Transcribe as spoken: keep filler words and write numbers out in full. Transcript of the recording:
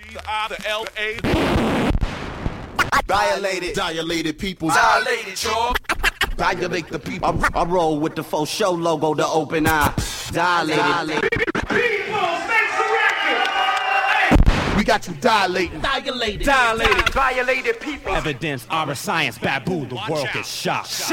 the I, the L, the A. Violated, dilated people. Dilated, y'all. Violate the people. I, I roll with the faux show logo, the open eye. Dilated. Dilated. We got you dilating. Dilated. Dilated. Violated people. Evidence, our science, babu, the world is shocked.